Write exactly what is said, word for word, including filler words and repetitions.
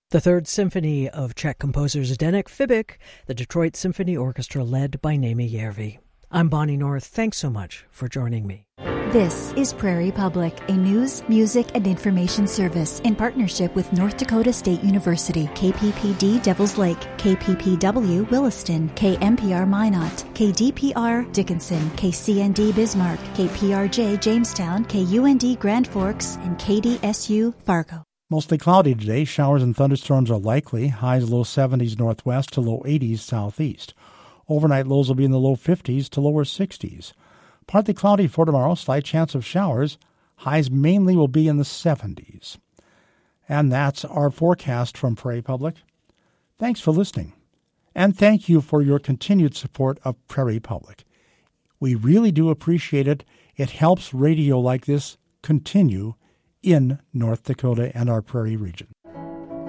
The Third Symphony of Czech composer Zdeněk Fibik, the Detroit Symphony Orchestra led by Naomi Järvi. I'm Bonnie North. Thanks so much for joining me. This is Prairie Public, a news, music, and information service in partnership with North Dakota State University, K P P D Devils Lake, K P P W Williston, K M P R Minot, K D P R Dickinson, K C N D Bismarck, K P R J Jamestown, K U N D Grand Forks, and K D S U Fargo. Mostly cloudy today. Showers and thunderstorms are likely. Highs low seventies northwest to low eighties southeast. Overnight lows will be in the low fifties to lower sixties. Partly cloudy for tomorrow. Slight chance of showers. Highs mainly will be in the seventies. And that's our forecast from Prairie Public. Thanks for listening. And thank you for your continued support of Prairie Public. We really do appreciate it. It helps radio like this continue in North Dakota and our Prairie region.